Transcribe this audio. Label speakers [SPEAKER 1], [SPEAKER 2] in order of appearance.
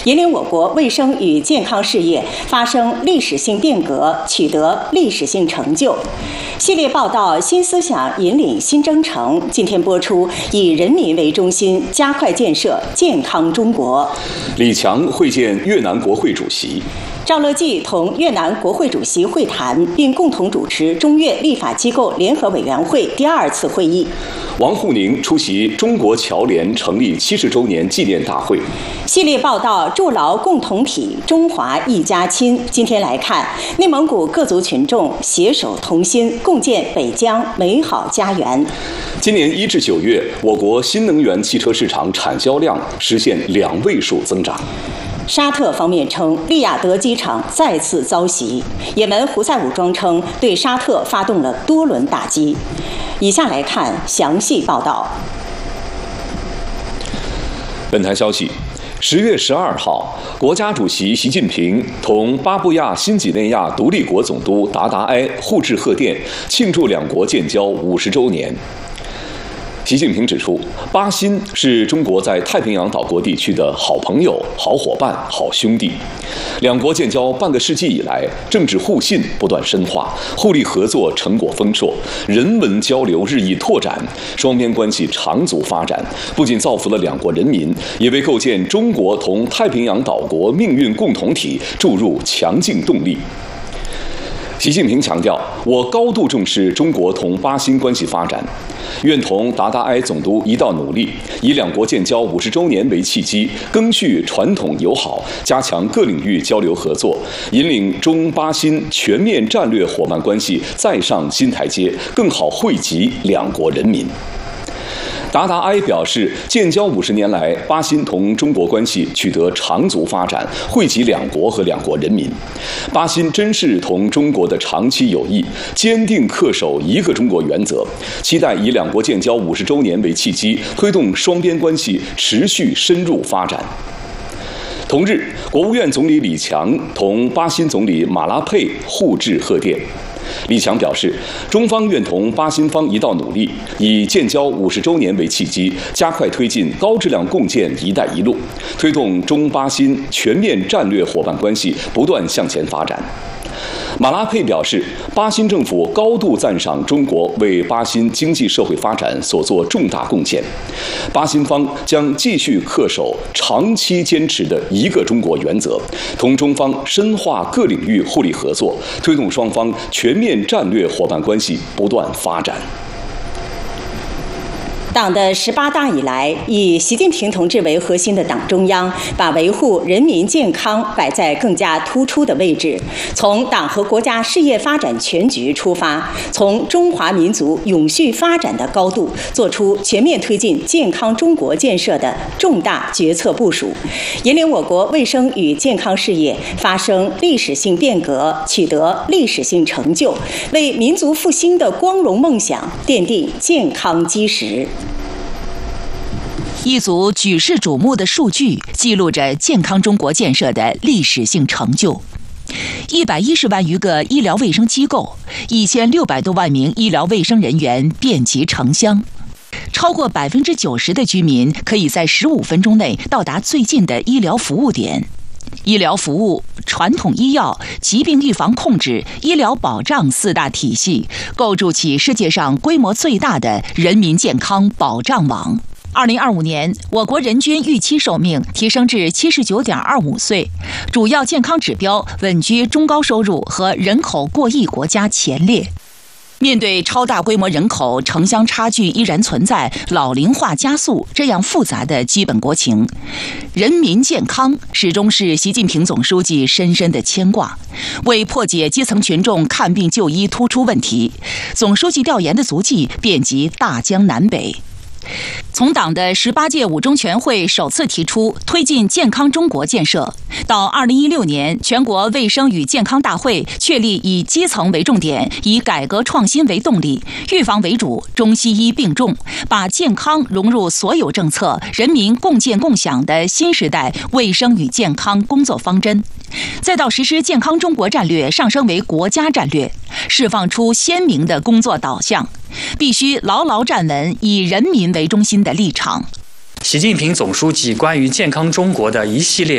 [SPEAKER 1] 引领我国卫生与健康事业发生历史性变革，取得历史性成就。系列报道《新思想引领新征程》今天播出，以人民为中心，加快建设健康中国。
[SPEAKER 2] 李强会见越南国会主席。
[SPEAKER 1] 赵乐际同越南国会主席会谈，并共同主持中越立法机构联合委员会第2次会议。
[SPEAKER 2] 王沪宁出席中国侨联成立70周年纪念大会。
[SPEAKER 1] 系列报道筑牢共同体，中华一家亲。今天来看，内蒙古各族群众携手同心，共建北疆美好家园。
[SPEAKER 2] 今年1至9月，我国新能源汽车市场产销量实现2位数增长。
[SPEAKER 1] 沙特方面称，利雅得机场再次遭袭。也门胡塞武装称对沙特发动了多轮打击。以下来看详细报道。
[SPEAKER 2] 本台消息，10月12号，国家主席习近平同巴布亚新几内亚独立国总督达达埃互致贺电，庆祝两国建交50周年。习近平指出，巴新是中国在太平洋岛国地区的好朋友、好伙伴、好兄弟。两国建交半个世纪以来，政治互信不断深化，互利合作成果丰硕，人文交流日益拓展，双边关系长足发展，不仅造福了两国人民，也为构建中国同太平洋岛国命运共同体注入强劲动力。习近平强调，我高度重视中国同巴新关系发展，愿同达达埃总督一道努力，以两国建交50周年为契机，赓续传统友好，加强各领域交流合作，引领中巴新全面战略伙伴关系再上新台阶，更好惠及两国人民。达达埃表示，建交50年来，巴新同中国关系取得长足发展，惠及两国和两国人民。巴新珍视同中国的长期友谊，坚定恪守一个中国原则，期待以两国建交50周年为契机，推动双边关系持续深入发展。同日，国务院总理李强同巴新总理马拉佩互致贺电。李强表示，中方愿同巴新方一道努力，以建交50周年为契机，加快推进高质量共建“一带一路”，推动中巴新全面战略伙伴关系不断向前发展。马拉佩表示，巴新政府高度赞赏中国为巴新经济社会发展所作重大贡献，巴新方将继续恪守长期坚持的一个中国原则，同中方深化各领域互利合作，推动双方全面战略伙伴关系不断发展。
[SPEAKER 1] 党的18大以来，以习近平同志为核心的党中央把维护人民健康摆在更加突出的位置，从党和国家事业发展全局出发，从中华民族永续发展的高度，做出全面推进健康中国建设的重大决策部署，引领我国卫生与健康事业发生历史性变革，取得历史性成就，为民族复兴的光荣梦想奠定健康基石。
[SPEAKER 3] 一组举世瞩目的数据记录着健康中国建设的历史性成就。110万余个医疗卫生机构，1600多万名医疗卫生人员遍及城乡，超过90%的居民可以在15分钟内到达最近的医疗服务点。医疗服务、传统医药、疾病预防控制、医疗保障4大体系，构筑起世界上规模最大的人民健康保障网。2025年，我国人均预期寿命提升至79.25岁，主要健康指标稳居中高收入和人口过亿国家前列。面对超大规模人口城乡差距依然存在、老龄化加速这样复杂的基本国情，人民健康始终是习近平总书记深深的牵挂。为破解基层群众看病就医突出问题，总书记调研的足迹遍及大江南北。从党的18届五中全会首次提出推进健康中国建设，到2016年全国卫生与健康大会确立以基层为重点，以改革创新为动力，预防为主，中西医并重，把健康融入所有政策，人民共建共享的新时代卫生与健康工作方针，再到实施健康中国战略上升为国家战略，释放出鲜明的工作导向，必须牢牢站稳以人民为中心的立场。
[SPEAKER 4] 习近平总书记关于健康中国的一系列